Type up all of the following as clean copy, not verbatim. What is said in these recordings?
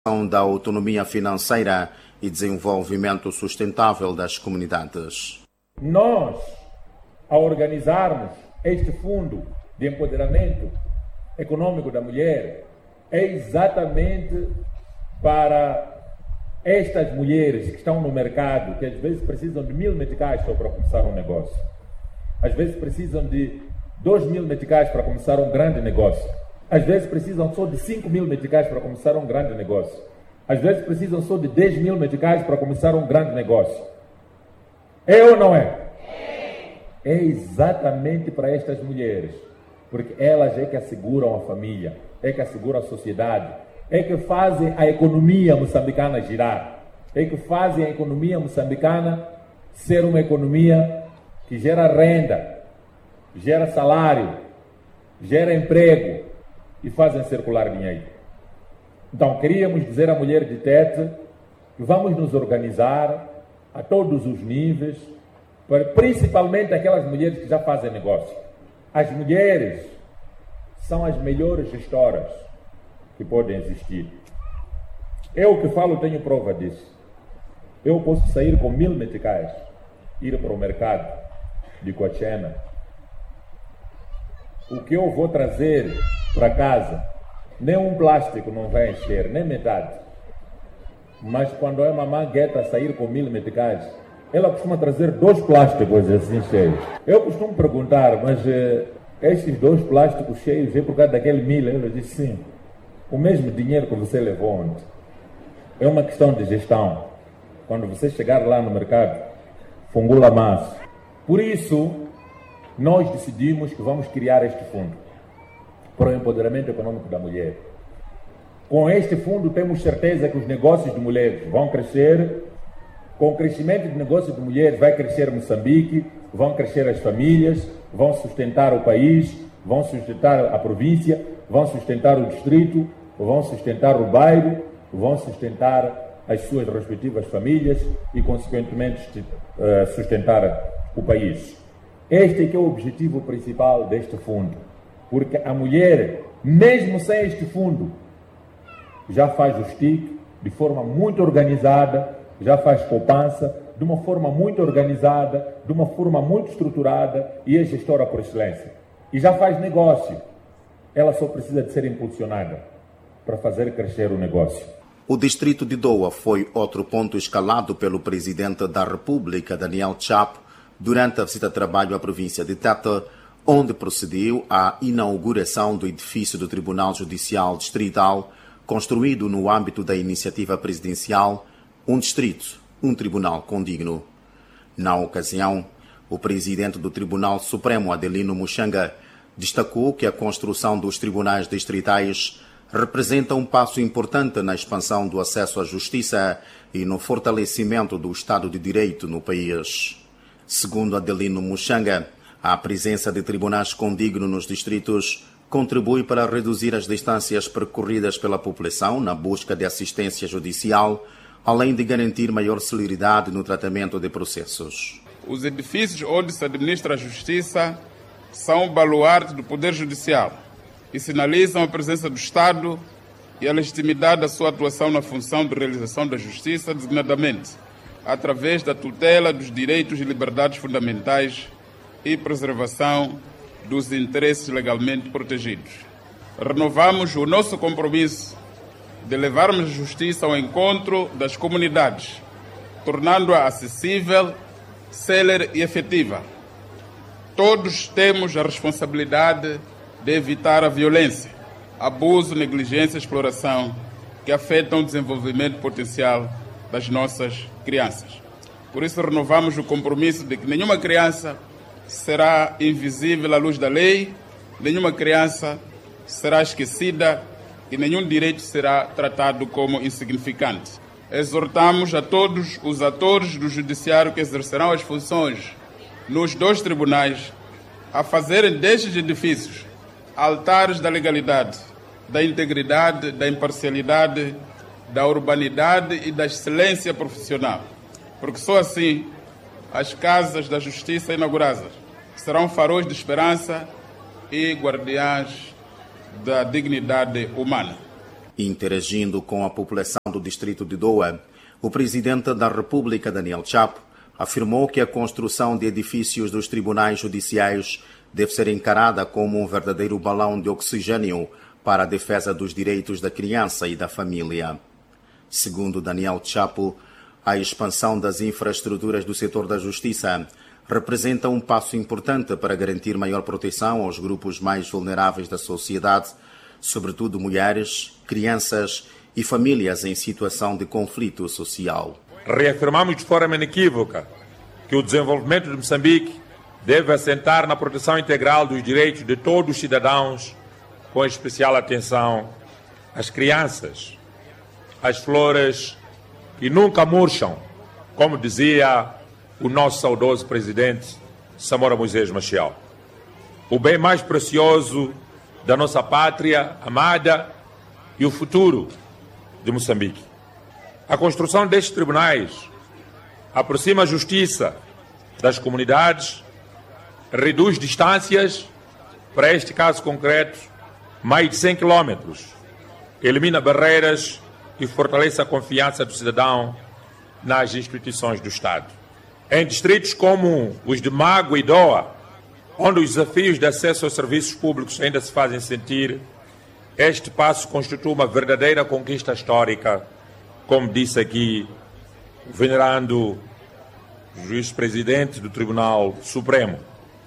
da autonomia financeira e desenvolvimento sustentável das comunidades. Nós, ao organizarmos este fundo de empoderamento econômico da mulher, é exatamente para estas mulheres que estão no mercado, que às vezes precisam de 1.000 meticais só para começar um negócio, às vezes precisam de 2.000 meticais para começar um grande negócio, às vezes precisam só de 5.000 meticais para começar um grande negócio, às vezes precisam só de 10.000 meticais para começar um grande negócio. É ou não é? É exatamente para estas mulheres, porque elas é que asseguram a família, é que asseguram a sociedade, é que fazem a economia moçambicana girar, é que fazem a economia moçambicana ser uma economia que gera renda, gera salário, gera emprego e fazem circular dinheiro. Então, queríamos dizer à mulher de Tete que vamos nos organizar a todos os níveis, principalmente aquelas mulheres que já fazem negócio. As mulheres são as melhores gestoras que podem existir. Eu que falo tenho prova disso. Eu posso sair com 1.000 meticais, ir para o mercado de Coachena. O que eu vou trazer para casa, nem um plástico não vai encher, nem metade. Mas quando a mamãe Gueta sair com 1.000 meticais, ela costuma trazer 2 plásticos assim cheios. Eu costumo perguntar, mas estes 2 plásticos cheios é por causa daquele 1.000? Ela diz sim. O mesmo dinheiro que você levou ontem. É uma questão de gestão. Quando você chegar lá no mercado, fungula massa. Por isso, nós decidimos que vamos criar este fundo para o empoderamento econômico da mulher. Com este fundo, temos certeza que os negócios de mulheres vão crescer. Com o crescimento de negócios de mulheres, vai crescer Moçambique, vão crescer as famílias, vão sustentar o país, vão sustentar a província, vão sustentar o distrito, vão sustentar o bairro, vão sustentar as suas respectivas famílias e, consequentemente, sustentar o país. Este é que é o objetivo principal deste fundo, porque a mulher, mesmo sem este fundo, já faz os TIC de forma muito organizada, já faz poupança de uma forma muito organizada, de uma forma muito estruturada e é gestora por excelência. E já faz negócio. Ela só precisa de ser impulsionada para fazer crescer o negócio. O distrito de Doa foi outro ponto escalado pelo presidente da República, Daniel Chapo, durante a visita de trabalho à província de Tete, onde procedeu à inauguração do edifício do Tribunal Judicial Distrital, construído no âmbito da iniciativa presidencial Um Distrito, um Tribunal Condigno. Na ocasião, o presidente do Tribunal Supremo, Adelino Muxanga, destacou que a construção dos tribunais distritais representa um passo importante na expansão do acesso à justiça e no fortalecimento do Estado de Direito no país. Segundo Adelino Muxanga, a presença de tribunais condigno nos distritos contribui para reduzir as distâncias percorridas pela população na busca de assistência judicial, além de garantir maior celeridade no tratamento de processos. Os edifícios onde se administra a justiça são o baluarte do Poder Judicial e sinalizam a presença do Estado e a legitimidade da sua atuação na função de realização da justiça, designadamente através da tutela dos direitos e liberdades fundamentais e preservação dos interesses legalmente protegidos. Renovamos o nosso compromisso de levarmos a justiça ao encontro das comunidades, tornando-a acessível, célere e efetiva. Todos temos a responsabilidade de evitar a violência, abuso, negligência e exploração que afetam o desenvolvimento potencial das nossas crianças. Por isso, renovamos o compromisso de que nenhuma criança será invisível à luz da lei, nenhuma criança será esquecida e nenhum direito será tratado como insignificante. Exortamos a todos os atores do judiciário que exercerão as funções nos 2 tribunais a fazerem destes edifícios altares da legalidade, da integridade, da imparcialidade, da urbanidade e da excelência profissional, porque só assim as casas da justiça inauguradas serão faróis de esperança e guardiãs da dignidade humana. Interagindo com a população do distrito de Doa, o presidente da República, Daniel Chapo, afirmou que a construção de edifícios dos tribunais judiciais deve ser encarada como um verdadeiro balão de oxigênio para a defesa dos direitos da criança e da família. Segundo Daniel Chapo, a expansão das infraestruturas do setor da justiça representa um passo importante para garantir maior proteção aos grupos mais vulneráveis da sociedade, sobretudo mulheres, crianças e famílias em situação de conflito social. Reafirmamos de forma inequívoca que o desenvolvimento de Moçambique deve assentar na proteção integral dos direitos de todos os cidadãos, com especial atenção às crianças, às flores que nunca murcham, como dizia o nosso saudoso presidente Samora Moisés Machel. O bem mais precioso da nossa pátria amada e o futuro de Moçambique. A construção destes tribunais aproxima a justiça das comunidades, reduz distâncias, para este caso concreto, mais de 100 quilômetros, elimina barreiras e fortalece a confiança do cidadão nas instituições do Estado. Em distritos como os de Mago e Doa, onde os desafios de acesso aos serviços públicos ainda se fazem sentir, este passo constitui uma verdadeira conquista histórica, como disse aqui o venerando juiz-presidente do Tribunal Supremo.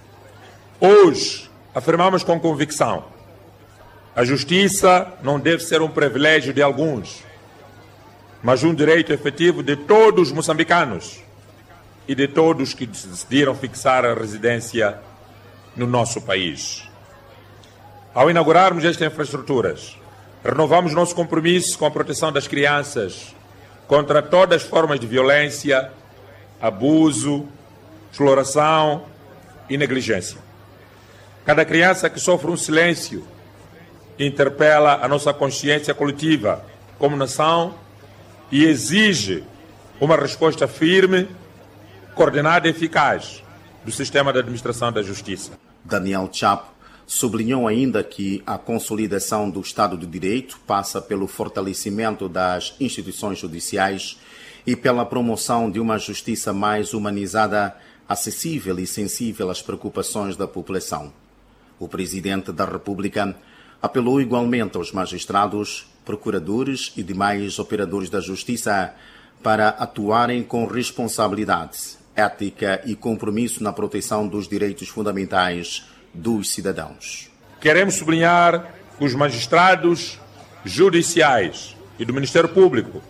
Hoje, afirmamos com convicção, a justiça não deve ser um privilégio de alguns, mas um direito efetivo de todos os moçambicanos e de todos que decidiram fixar a residência no nosso país. Ao inaugurarmos estas infraestruturas, renovamos nosso compromisso com a proteção das crianças contra todas as formas de violência, abuso, exploração e negligência. Cada criança que sofre um silêncio interpela a nossa consciência coletiva como nação e exige uma resposta firme, coordenada e eficaz do sistema de administração da justiça. Daniel Chapo sublinhou ainda que a consolidação do Estado de Direito passa pelo fortalecimento das instituições judiciais e pela promoção de uma justiça mais humanizada, acessível e sensível às preocupações da população. O presidente da República apelou igualmente aos magistrados, procuradores e demais operadores da justiça para atuarem com responsabilidade, ética e compromisso na proteção dos direitos fundamentais dos cidadãos. Queremos sublinhar que os magistrados judiciais e do Ministério Público,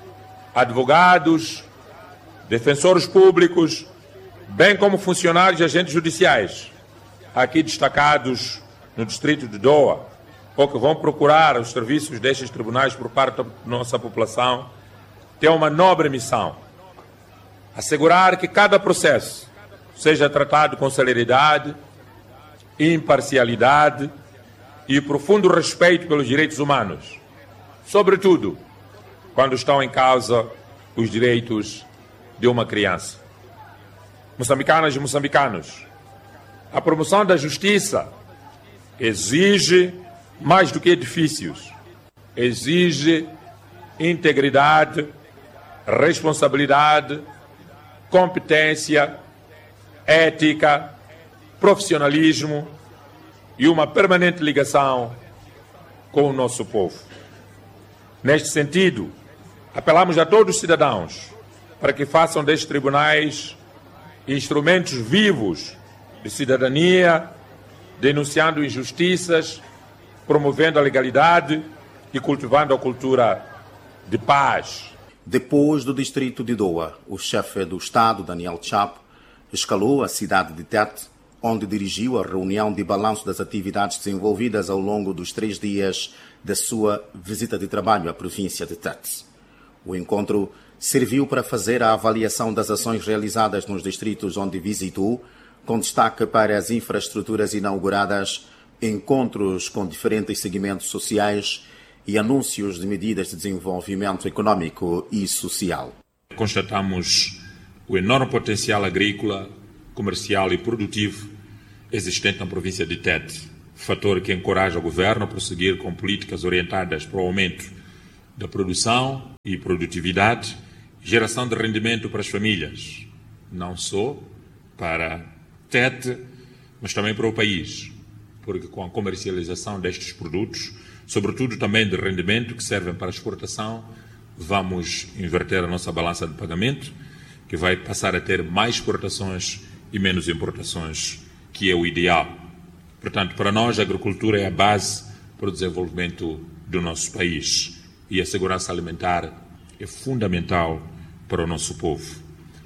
advogados, defensores públicos, bem como funcionários e agentes judiciais, aqui destacados no distrito de Doa, ou que vão procurar os serviços destes tribunais por parte da nossa população, têm uma nobre missão: assegurar que cada processo seja tratado com celeridade, imparcialidade e profundo respeito pelos direitos humanos, sobretudo quando estão em causa os direitos de uma criança. Moçambicanas e moçambicanos, a promoção da justiça exige mais do que edifícios, exige integridade, responsabilidade, competência, ética, profissionalismo e uma permanente ligação com o nosso povo. Neste sentido, apelamos a todos os cidadãos para que façam destes tribunais instrumentos vivos de cidadania, denunciando injustiças, promovendo a legalidade e cultivando a cultura de paz. Depois do distrito de Doa, o chefe do Estado, Daniel Chapo, escalou a cidade de Tete, onde dirigiu a reunião de balanço das atividades desenvolvidas ao longo dos 3 dias da sua visita de trabalho à província de Tete. O encontro serviu para fazer a avaliação das ações realizadas nos distritos onde visitou, com destaque para as infraestruturas inauguradas, encontros com diferentes segmentos sociais e anúncios de medidas de desenvolvimento econômico e social. Constatamos o enorme potencial agrícola, comercial e produtivo existente na província de Tete, fator que encoraja o governo a prosseguir com políticas orientadas para o aumento da produção e produtividade, geração de rendimento para as famílias, não só para TET, mas também para o país, porque com a comercialização destes produtos, sobretudo também de rendimento que servem para exportação, vamos inverter a nossa balança de pagamento, que vai passar a ter mais exportações e menos importações, que é o ideal. Portanto, para nós, a agricultura é a base para o desenvolvimento do nosso país e a segurança alimentar é fundamental para o nosso povo.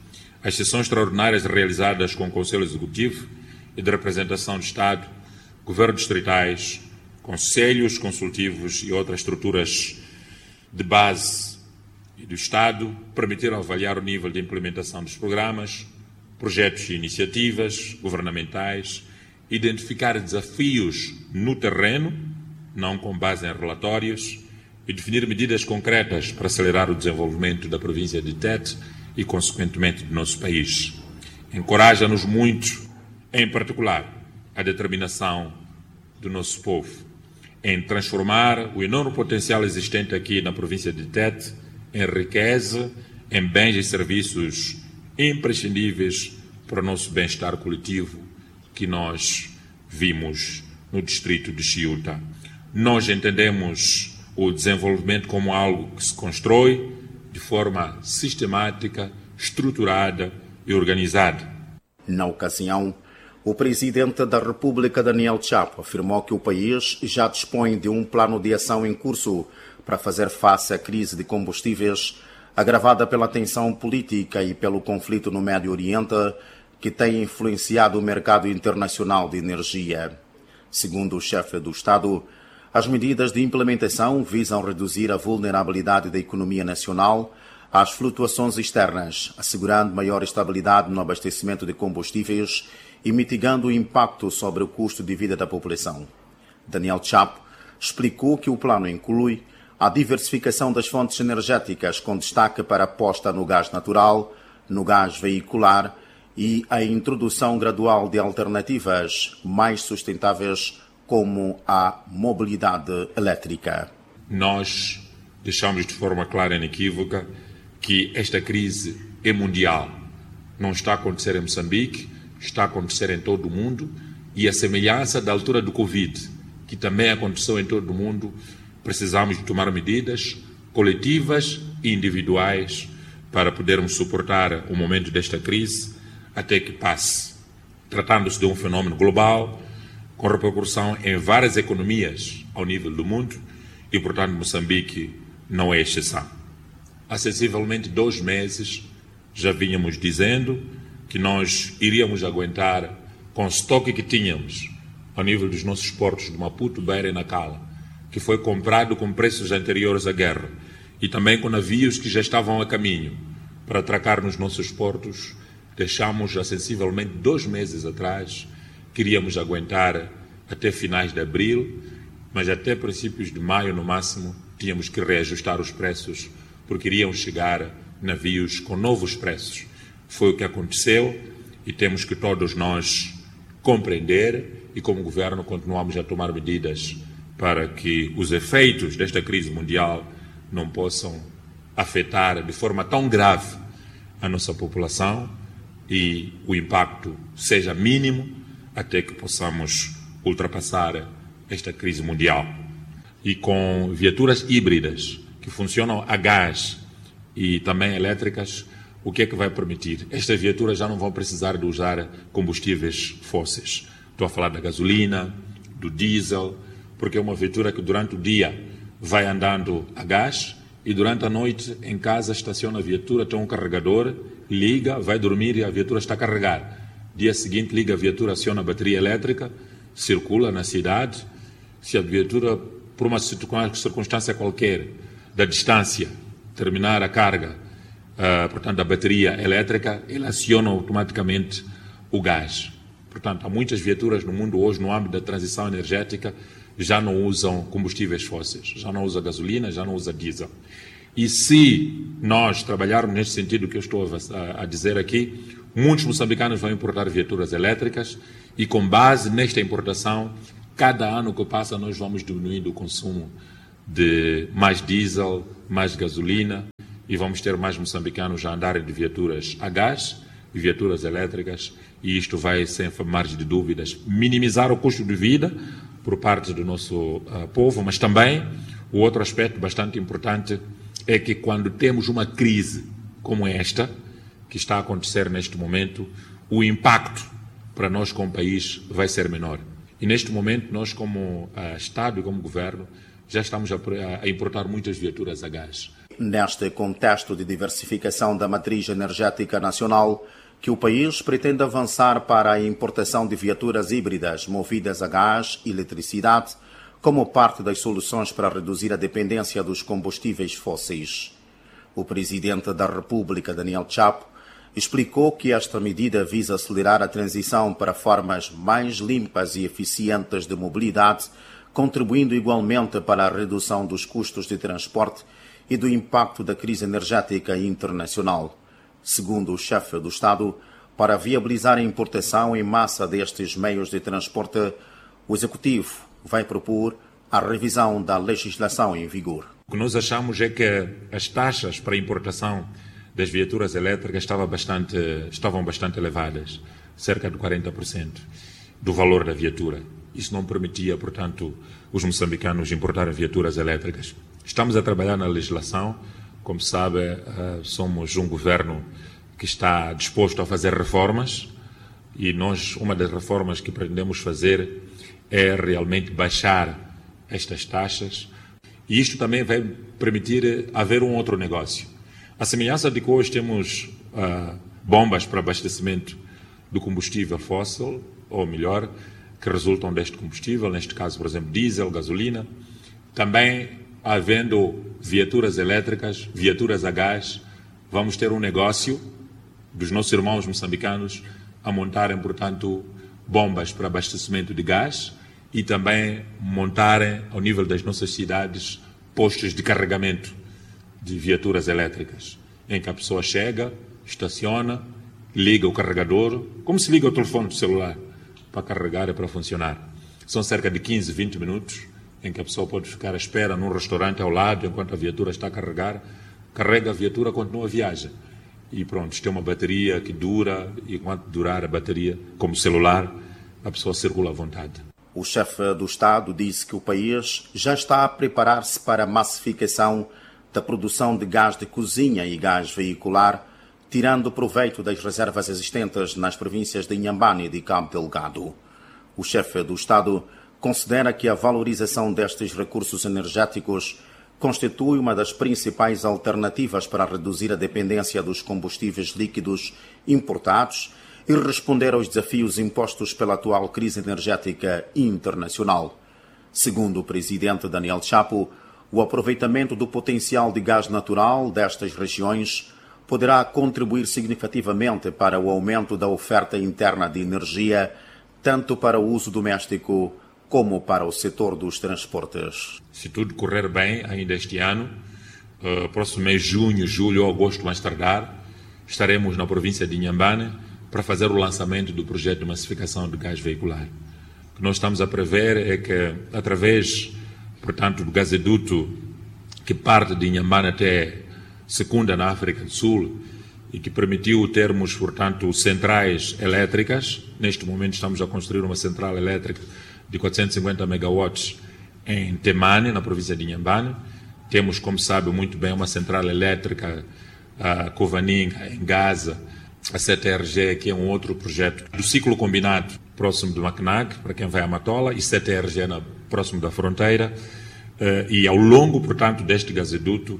As sessões extraordinárias realizadas com o Conselho Executivo e de representação de Estado, governos distritais, conselhos consultivos e outras estruturas de base e do Estado permitiram avaliar o nível de implementação dos programas, projetos e iniciativas governamentais, identificar desafios no terreno, não com base em relatórios, e definir medidas concretas para acelerar o desenvolvimento da província de Tete e, consequentemente, do nosso país. Encoraja-nos muito, em particular, a determinação do nosso povo em transformar o enorme potencial existente aqui na província de Tete em riqueza, em bens e serviços imprescindíveis para o nosso bem-estar coletivo que nós vimos no distrito de Chiuta. Nós entendemos o desenvolvimento como algo que se constrói de forma sistemática, estruturada e organizada. Na ocasião, o presidente da República, Daniel Chapo, afirmou que o país já dispõe de um plano de ação em curso para fazer face à crise de combustíveis agravada pela tensão política e pelo conflito no Médio Oriente que tem influenciado o mercado internacional de energia. Segundo o chefe do Estado, as medidas de implementação visam reduzir a vulnerabilidade da economia nacional às flutuações externas, assegurando maior estabilidade no abastecimento de combustíveis e mitigando o impacto sobre o custo de vida da população. Daniel Chapo explicou que o plano inclui a diversificação das fontes energéticas, com destaque para a aposta no gás natural, no gás veicular e a introdução gradual de alternativas mais sustentáveis, como a mobilidade elétrica. Nós deixamos de forma clara e inequívoca que esta crise é mundial. Não está a acontecer em Moçambique, está a acontecer em todo o mundo, e a semelhança da altura do Covid, que também aconteceu em todo o mundo, precisamos de tomar medidas coletivas e individuais para podermos suportar o momento desta crise até que passe. Tratando-se de um fenômeno global, com repercussão em várias economias ao nível do mundo e, portanto, Moçambique não é exceção. Há sensivelmente 2 meses já vínhamos dizendo que nós iríamos aguentar com o estoque que tínhamos ao nível dos nossos portos de Maputo, Beira e Nacala, que foi comprado com preços anteriores à guerra e também com navios que já estavam a caminho para atracar nos nossos portos. Deixamos já sensivelmente 2 meses atrás que iríamos aguentar até finais de abril, mas até princípios de maio, no máximo, tínhamos que reajustar os preços, porque iriam chegar navios com novos preços. Foi o que aconteceu e temos que todos nós compreender e, como governo, continuamos a tomar medidas para que os efeitos desta crise mundial não possam afetar de forma tão grave a nossa população e o impacto seja mínimo até que possamos ultrapassar esta crise mundial. E com viaturas híbridas que funcionam a gás e também elétricas, o que é que vai permitir? Estas viaturas já não vão precisar de usar combustíveis fósseis. Estou a falar da gasolina, do diesel, porque é uma viatura que durante o dia vai andando a gás e durante a noite em casa estaciona a viatura, tem um carregador, liga, vai dormir e a viatura está a carregar. Dia seguinte liga a viatura, aciona a bateria elétrica, circula na cidade. Se a viatura, por uma circunstância qualquer da distância, terminar a carga, portanto, da bateria elétrica, ele aciona automaticamente o gás. Portanto, há muitas viaturas no mundo hoje, no âmbito da transição energética, já não usam combustíveis fósseis, já não usa gasolina, já não usa diesel. E se nós trabalharmos neste sentido que eu estou a dizer aqui, muitos moçambicanos vão importar viaturas elétricas e, com base nesta importação, cada ano que passa nós vamos diminuindo o consumo de mais diesel, mais gasolina e vamos ter mais moçambicanos a andarem de viaturas a gás e viaturas elétricas, e isto vai, sem margem de dúvidas, minimizar o custo de vida por parte do nosso povo, mas também o outro aspecto bastante importante é que quando temos uma crise como esta, que está a acontecer neste momento, o impacto para nós como país vai ser menor. E neste momento nós como Estado e como Governo já estamos a importar muitas viaturas a gás. Neste contexto de diversificação da matriz energética nacional, que o país pretende avançar para a importação de viaturas híbridas movidas a gás e eletricidade, como parte das soluções para reduzir a dependência dos combustíveis fósseis. O presidente da República, Daniel Chapo, explicou que esta medida visa acelerar a transição para formas mais limpas e eficientes de mobilidade, contribuindo igualmente para a redução dos custos de transporte e do impacto da crise energética internacional. Segundo o chefe do Estado, para viabilizar a importação em massa destes meios de transporte, o Executivo vai propor a revisão da legislação em vigor. O que nós achamos é que as taxas para importação das viaturas elétricas estavam bastante elevadas, cerca de 40% do valor da viatura. Isso não permitia, portanto, os moçambicanos importarem viaturas elétricas. Estamos a trabalhar na legislação. Como sabe, somos um governo que está disposto a fazer reformas e uma das reformas que pretendemos fazer é realmente baixar estas taxas, e isto também vai permitir haver um outro negócio. A semelhança de que hoje temos bombas para abastecimento do combustível fóssil, ou melhor, que resultam deste combustível, neste caso, por exemplo, diesel, gasolina, também havendo viaturas elétricas, viaturas a gás, vamos ter um negócio dos nossos irmãos moçambicanos a montarem, portanto, bombas para abastecimento de gás e também montarem, ao nível das nossas cidades, postos de carregamento de viaturas elétricas, em que a pessoa chega, estaciona, liga o carregador, como se liga o telefone celular, para carregar e para funcionar. São cerca de 15, 20 minutos, em que a pessoa pode ficar à espera num restaurante ao lado, enquanto a viatura está a carregar, carrega a viatura, continua a viagem. E pronto, tem uma bateria que dura, e enquanto durar a bateria, como celular, a pessoa circula à vontade. O chefe do Estado disse que o país já está a preparar-se para a massificação da produção de gás de cozinha e gás veicular, tirando proveito das reservas existentes nas províncias de Inhambane e de Cabo Delgado. O chefe do Estado considera que a valorização destes recursos energéticos constitui uma das principais alternativas para reduzir a dependência dos combustíveis líquidos importados e responder aos desafios impostos pela atual crise energética internacional. Segundo o presidente Daniel Chapo, o aproveitamento do potencial de gás natural destas regiões poderá contribuir significativamente para o aumento da oferta interna de energia, tanto para o uso doméstico como para o setor dos transportes. Se tudo correr bem ainda este ano, próximo mês, junho, julho ou agosto mais tardar, estaremos na província de Inhambane para fazer o lançamento do projeto de massificação de gás veicular. O que nós estamos a prever é que, através, portanto, do gasoduto que parte de Inhambane até Secunda, na África do Sul, e que permitiu termos, portanto, centrais elétricas. Neste momento estamos a construir uma central elétrica de 450 megawatts em Temane, na província de Inhambane. Temos, como sabe muito bem, uma central elétrica Covaninga, em Gaza, a CTRG, que é um outro projeto do ciclo combinado próximo de Macnag, para quem vai a Matola, e CTRG próximo da fronteira. E ao longo, portanto, deste gasoduto,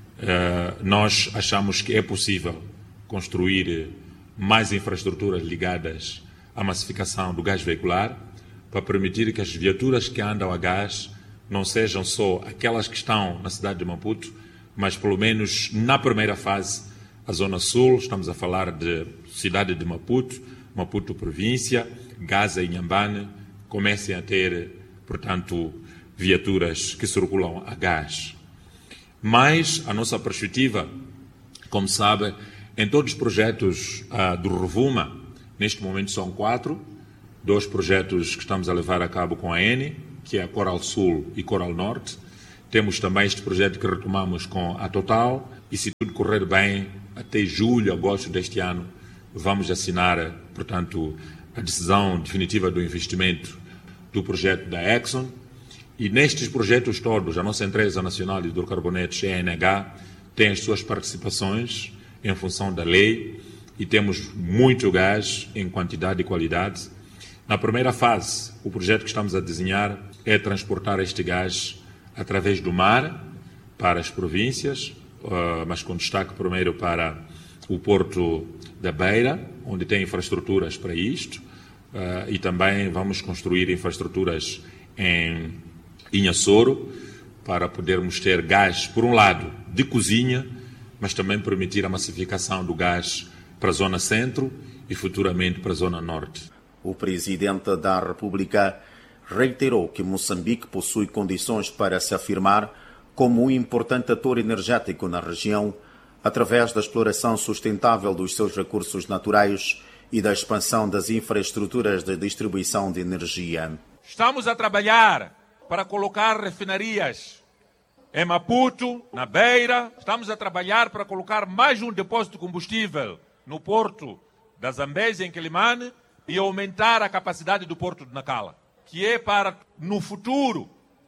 nós achamos que é possível construir mais infraestruturas ligadas à massificação do gás veicular, para permitir que as viaturas que andam a gás não sejam só aquelas que estão na cidade de Maputo, mas pelo menos na primeira fase, a Zona Sul, estamos a falar de cidade de Maputo, Maputo província, Gaza e Inhambane, comecem a ter, portanto, viaturas que circulam a gás. Mas a nossa perspectiva, como sabe, em todos os projetos do Rovuma, neste momento são 4, 2 projetos que estamos a levar a cabo com a Eni, que é a Coral Sul e Coral Norte. Temos também este projeto que retomamos com a Total, e se tudo tudo correr bem, até julho, agosto deste ano, vamos assinar, portanto, a decisão definitiva do investimento do projeto da Exxon. E nestes projetos todos, a nossa Empresa Nacional de Hidrocarbonetos, ENH, tem as suas participações em função da lei e temos muito gás em quantidade e qualidade. Na primeira fase, o projeto que estamos a desenhar é transportar este gás através do mar para as províncias, mas com destaque primeiro para o Porto da Beira, onde tem infraestruturas para isto, e também vamos construir infraestruturas em Inhassoro, para podermos ter gás, por um lado, de cozinha, mas também permitir a massificação do gás para a zona centro e futuramente para a zona norte. O presidente da República reiterou que Moçambique possui condições para se afirmar como um importante ator energético na região, através da exploração sustentável dos seus recursos naturais e da expansão das infraestruturas de distribuição de energia. Estamos a trabalhar para colocar refinarias em Maputo, na Beira. Estamos a trabalhar para colocar mais um depósito de combustível no porto da Zambésia, em Quelimane, e aumentar a capacidade do porto de Nacala, que é para, no futuro,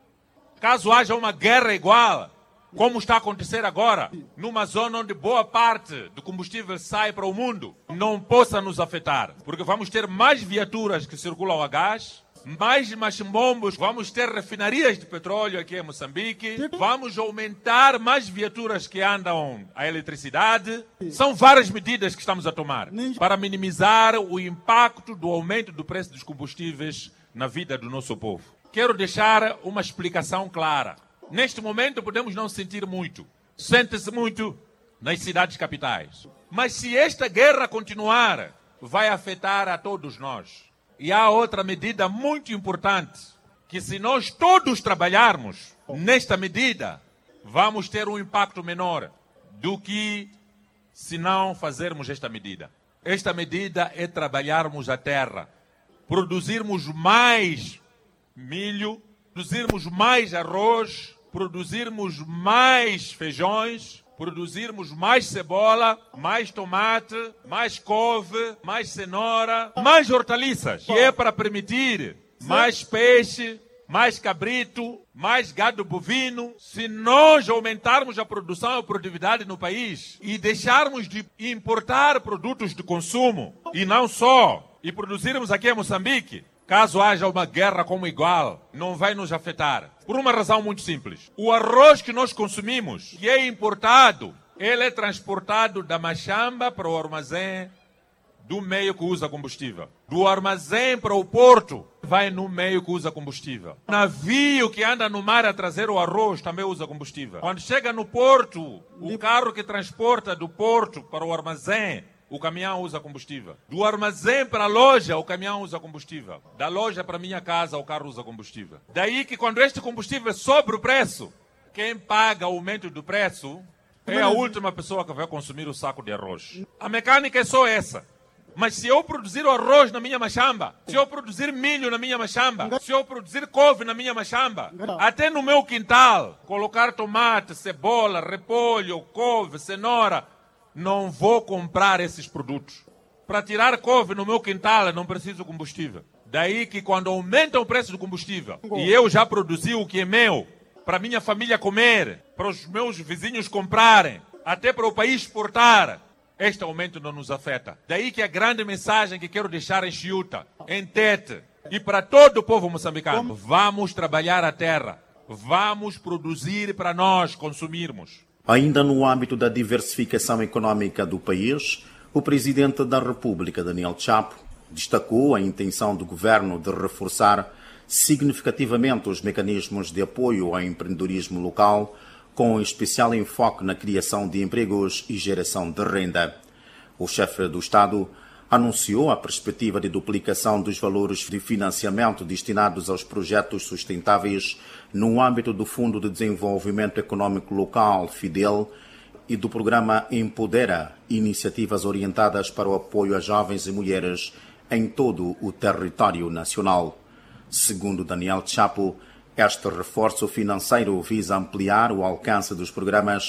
caso haja uma guerra igual, como está a acontecer agora, numa zona onde boa parte do combustível sai para o mundo, não possa nos afetar. Porque vamos ter mais viaturas que circulam a gás, mais machimbombos, vamos ter refinarias de petróleo aqui em Moçambique, vamos aumentar mais viaturas que andam a eletricidade. São várias medidas que estamos a tomar para minimizar o impacto do aumento do preço dos combustíveis na vida do nosso povo. Quero deixar uma explicação clara. Neste momento podemos não sentir muito, sente-se muito nas cidades capitais. Mas se esta guerra continuar, vai afetar a todos nós. E há outra medida muito importante, que se nós todos trabalharmos nesta medida, vamos ter um impacto menor do que se não fazermos esta medida. Esta medida é trabalharmos a terra, produzirmos mais milho, produzirmos mais arroz, produzirmos mais feijões, produzirmos mais cebola, mais tomate, mais couve, mais cenoura, mais hortaliças, que é para permitir mais peixe, mais cabrito, mais gado bovino. Se nós aumentarmos a produção e a produtividade no país e deixarmos de importar produtos de consumo, e não só, e produzirmos aqui em Moçambique, caso haja uma guerra como igual, não vai nos afetar. Por uma razão muito simples. O arroz que nós consumimos, que é importado, ele é transportado da machamba para o armazém do meio que usa combustível. Do armazém para o porto, vai no meio que usa combustível. O navio que anda no mar a trazer o arroz também usa combustível. Quando chega no porto, o carro que transporta do porto para o armazém, o caminhão usa combustível. Do armazém para a loja, o caminhão usa combustível. Da loja para a minha casa, o carro usa combustível. Daí que quando este combustível sobe o preço, quem paga o aumento do preço é a última pessoa que vai consumir o saco de arroz. A mecânica é só essa. Mas se eu produzir o arroz na minha machamba, se eu produzir milho na minha machamba, se eu produzir couve na minha machamba, até no meu quintal, colocar tomate, cebola, repolho, couve, cenoura, não vou comprar esses produtos. Para tirar couve no meu quintal, não preciso de combustível. Daí que quando aumenta o preço do combustível, e eu já produzi o que é meu, para minha família comer, para os meus vizinhos comprarem, até para o país exportar, este aumento não nos afeta. Daí que a grande mensagem que quero deixar em Chiuta, em Tete e para todo o povo moçambicano: vamos trabalhar a terra, vamos produzir para nós consumirmos. Ainda no âmbito da diversificação econômica do país, o presidente da República, Daniel Chapo, destacou a intenção do governo de reforçar significativamente os mecanismos de apoio ao empreendedorismo local, com especial enfoque na criação de empregos e geração de renda. O chefe do Estado anunciou a perspectiva de duplicação dos valores de financiamento destinados aos projetos sustentáveis no âmbito do Fundo de Desenvolvimento Econômico Local, FIDEL, e do programa Empodera, iniciativas orientadas para o apoio a jovens e mulheres em todo o território nacional. Segundo Daniel Chapo, este reforço financeiro visa ampliar o alcance dos programas,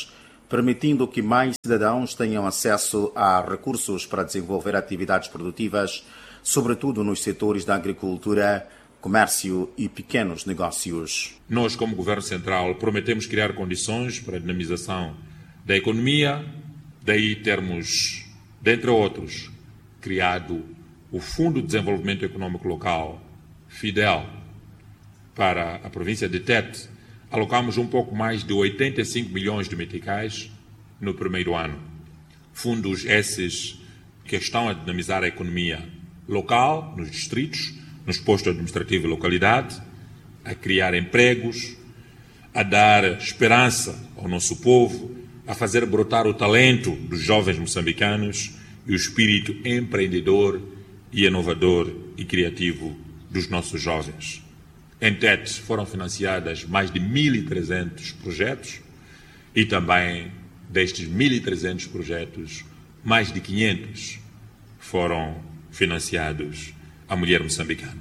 permitindo que mais cidadãos tenham acesso a recursos para desenvolver atividades produtivas, sobretudo nos setores da agricultura, comércio e pequenos negócios. Nós, como Governo Central, prometemos criar condições para a dinamização da economia, daí termos, dentre outros, criado o Fundo de Desenvolvimento Econômico Local, FIDEL, para a província de Tete. Alocamos um pouco mais de 85 milhões de meticais no primeiro ano. Fundos esses que estão a dinamizar a economia local, nos distritos, nos postos administrativos e localidade, a criar empregos, a dar esperança ao nosso povo, a fazer brotar o talento dos jovens moçambicanos e o espírito empreendedor e inovador e criativo dos nossos jovens. Em Tete foram financiadas mais de 1.300 projetos e também destes 1.300 projetos, mais de 500 foram financiados à mulher moçambicana.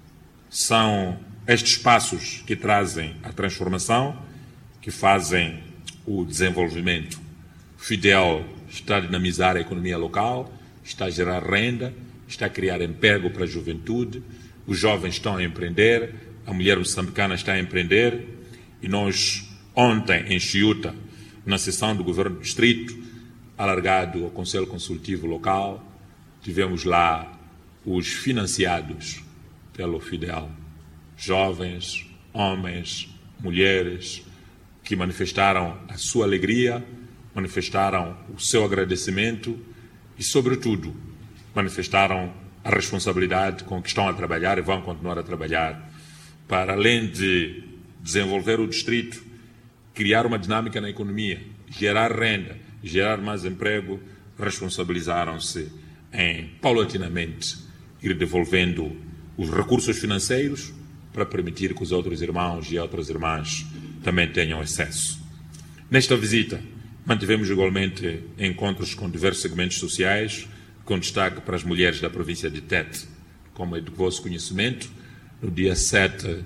São estes passos que trazem a transformação, que fazem o desenvolvimento. O FIDEL está a dinamizar a economia local, está a gerar renda, está a criar emprego para a juventude, os jovens estão a empreender, a mulher moçambicana está a empreender e nós, ontem, em Chiuta, na sessão do Governo do Distrito, alargado ao Conselho Consultivo Local, tivemos lá os financiados pelo FIDEL, jovens, homens, mulheres, que manifestaram a sua alegria, manifestaram o seu agradecimento e, sobretudo, manifestaram a responsabilidade com que estão a trabalhar e vão continuar a trabalhar para, além de desenvolver o distrito, criar uma dinâmica na economia, gerar renda, gerar mais emprego, responsabilizaram-se em, paulatinamente, ir devolvendo os recursos financeiros para permitir que os outros irmãos e outras irmãs também tenham acesso. Nesta visita, mantivemos igualmente encontros com diversos segmentos sociais, com destaque para as mulheres da província de Tete. Como é do vosso conhecimento, no dia 7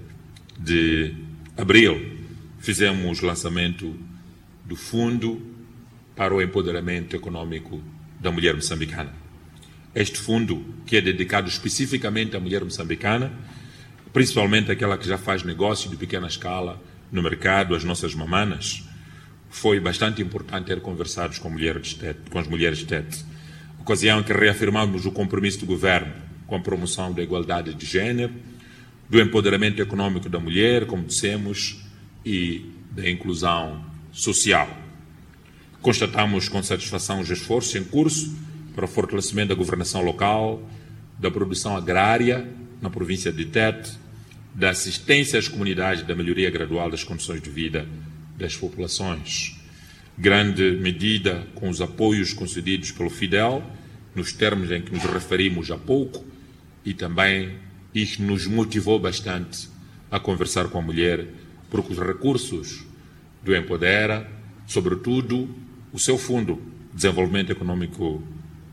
de abril, fizemos o lançamento do Fundo para o Empoderamento Econômico da Mulher Moçambicana. Este fundo, que é dedicado especificamente à mulher moçambicana, principalmente aquela que já faz negócio de pequena escala no mercado, as nossas mamanas, foi bastante importante ter conversado com as mulheres de Tete. Ocasião em que reafirmamos o compromisso do Governo com a promoção da igualdade de género, do empoderamento econômico da mulher, como dissemos, e da inclusão social. Constatamos com satisfação os esforços em curso para o fortalecimento da governação local, da produção agrária na província de Tete, da assistência às comunidades, da melhoria gradual das condições de vida das populações. Grande medida com os apoios concedidos pelo FIDEL, nos termos em que nos referimos há pouco, e também isto nos motivou bastante a conversar com a mulher, porque os recursos do Empodera, sobretudo o seu Fundo de Desenvolvimento Econômico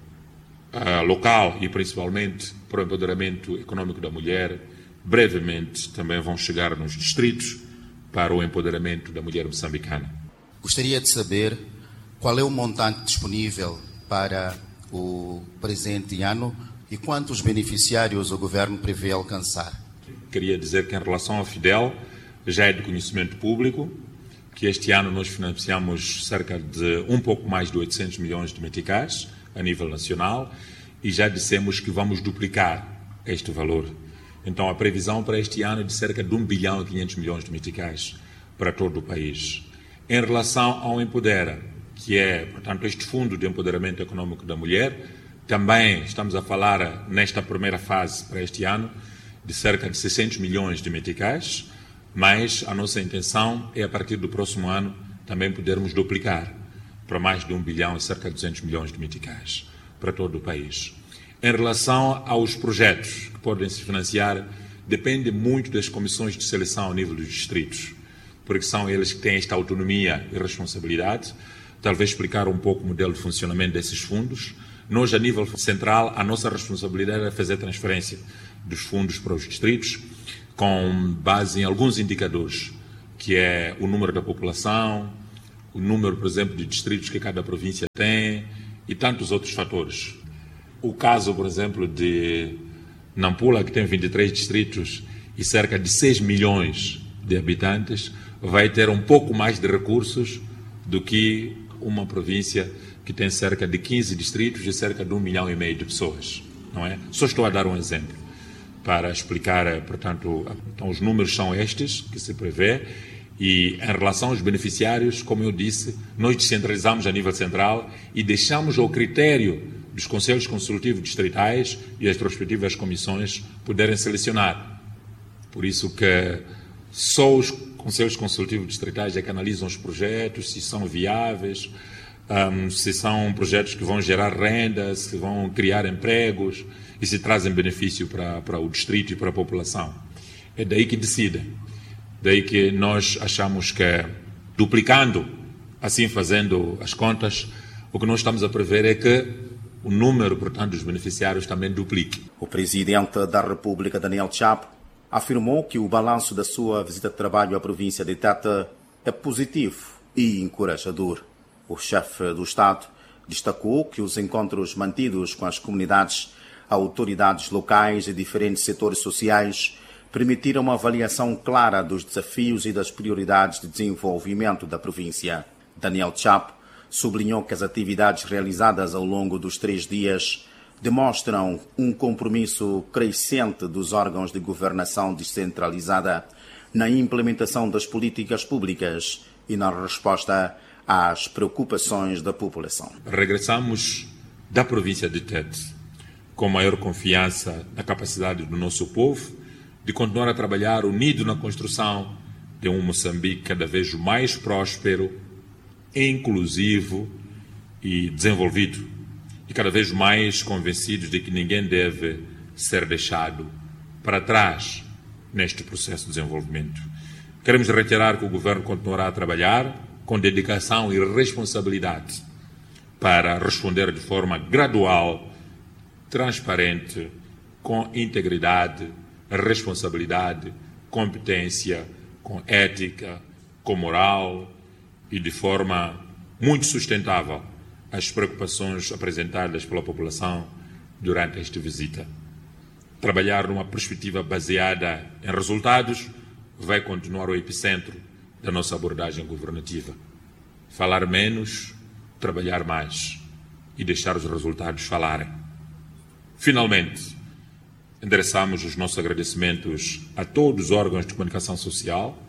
local e principalmente para o empoderamento econômico da mulher, brevemente também vão chegar nos distritos para o empoderamento da mulher moçambicana. Gostaria de saber qual é o montante disponível para o presente ano e quantos beneficiários o Governo prevê alcançar. Queria dizer que em relação ao FIDEL, já é de conhecimento público que este ano nós financiamos cerca de um pouco mais de 800 milhões de meticais a nível nacional e já dissemos que vamos duplicar este valor. Então a previsão para este ano é de cerca de 1 bilhão e 500 milhões de meticais para todo o país. Em relação ao Empodera, que é, portanto, este Fundo de Empoderamento Econômico da Mulher, também estamos a falar, nesta primeira fase para este ano, de cerca de 600 milhões de meticais, mas a nossa intenção é, a partir do próximo ano, também podermos duplicar para mais de 1 bilhão e cerca de 200 milhões de meticais para todo o país. Em relação aos projetos que podem se financiar, depende muito das comissões de seleção ao nível dos distritos, porque são eles que têm esta autonomia e responsabilidade. Talvez explicar um pouco o modelo de funcionamento desses fundos. Nós, a nível central, a nossa responsabilidade é fazer transferência dos fundos para os distritos, com base em alguns indicadores, que é o número da população, o número, por exemplo, de distritos que cada província tem e tantos outros fatores. O caso, por exemplo, de Nampula, que tem 23 distritos e cerca de 6 milhões de habitantes, vai ter um pouco mais de recursos do que uma província que tem cerca de 15 distritos e cerca de 1,5 milhão de pessoas, não é? Só estou a dar um exemplo para explicar, portanto, então os números são estes que se prevê e em relação aos beneficiários, como eu disse, nós descentralizamos a nível central e deixamos ao critério dos conselhos consultivos distritais e as respectivas comissões poderem selecionar. Por isso que só os conselhos consultivos distritais é que analisam os projetos, se são viáveis, se são projetos que vão gerar renda, se vão criar empregos e se trazem benefício para o distrito e para a população. É daí que decidem. Daí que nós achamos que, duplicando, assim fazendo as contas, o que nós estamos a prever é que o número, portanto, dos beneficiários também duplique. O presidente da República, Daniel Chapo, afirmou que o balanço da sua visita de trabalho à província de Tete é positivo e encorajador. O chefe do Estado destacou que os encontros mantidos com as comunidades, autoridades locais e diferentes setores sociais permitiram uma avaliação clara dos desafios e das prioridades de desenvolvimento da província. Daniel Chapo sublinhou que as atividades realizadas ao longo dos 3 dias demonstram um compromisso crescente dos órgãos de governação descentralizada na implementação das políticas públicas e na resposta às preocupações da população. Regressamos da província de Tete com maior confiança na capacidade do nosso povo de continuar a trabalhar unido na construção de um Moçambique cada vez mais próspero, inclusivo e desenvolvido, e cada vez mais convencidos de que ninguém deve ser deixado para trás neste processo de desenvolvimento. Queremos reiterar que o Governo continuará a trabalhar com dedicação e responsabilidade para responder de forma gradual, transparente, com integridade, responsabilidade, competência, com ética, com moral e de forma muito sustentável as preocupações apresentadas pela população durante esta visita. Trabalhar numa perspectiva baseada em resultados vai continuar o epicentro da nossa abordagem governativa. Falar menos, trabalhar mais e deixar os resultados falarem. Finalmente, endereçamos os nossos agradecimentos a todos os órgãos de comunicação social,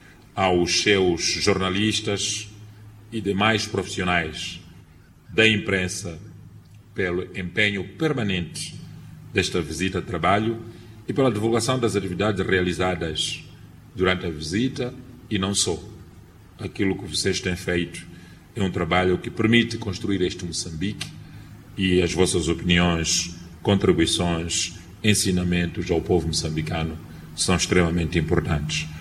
aos seus jornalistas e demais profissionais da imprensa pelo empenho permanente desta visita de trabalho e pela divulgação das atividades realizadas durante a visita e não só. Aquilo que vocês têm feito é um trabalho que permite construir este Moçambique e as vossas opiniões, contribuições, ensinamentos ao povo moçambicano são extremamente importantes.